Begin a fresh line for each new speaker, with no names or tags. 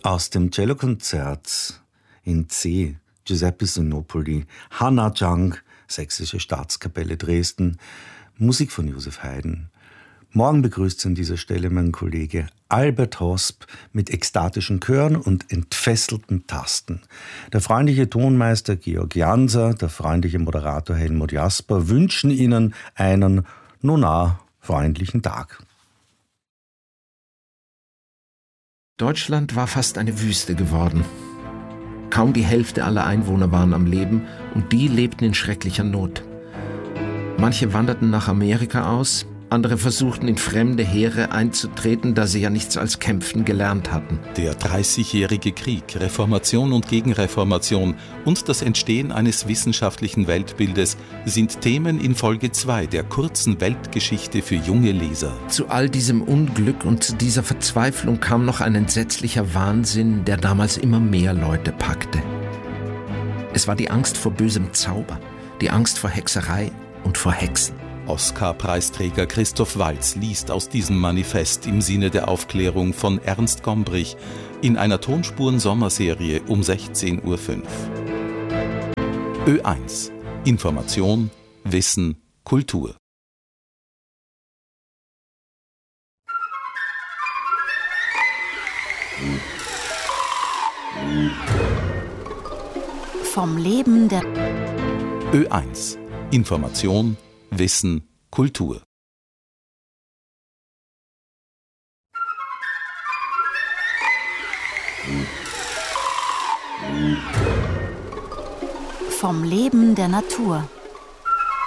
Aus dem Cellokonzert in C. Giuseppe Sinopoli, Hannah Jung, Sächsische Staatskapelle Dresden, Musik von Josef Haydn. Morgen begrüßt Sie an dieser Stelle mein Kollege Albert Hosp mit ekstatischen Chören und entfesselten Tasten. Der freundliche Tonmeister Georg Janser, der freundliche Moderator Helmut Jasper wünschen Ihnen einen freundlichen Tag.
Deutschland war fast eine Wüste geworden. Kaum die Hälfte aller Einwohner waren am Leben und die lebten in schrecklicher Not. Manche wanderten nach Amerika aus, andere versuchten in fremde Heere einzutreten, da sie ja nichts als Kämpfen gelernt hatten.
Der 30-jährige Krieg, Reformation und Gegenreformation und das Entstehen eines wissenschaftlichen Weltbildes sind Themen in Folge 2 der kurzen Weltgeschichte für junge Leser.
Zu all diesem Unglück und zu dieser Verzweiflung kam noch ein entsetzlicher Wahnsinn, der damals immer mehr Leute packte. Es war die Angst vor bösem Zauber, die Angst vor Hexerei und vor Hexen.
Oscar-Preisträger Christoph Waltz liest aus diesem Manifest im Sinne der Aufklärung von Ernst Gombrich in einer Tonspuren-Sommerserie um 16:05 Uhr. Ö1 – Information, Wissen, Kultur.
Vom Leben der
Ö1 – Information, Wissen, Kultur.
Vom Leben der Natur.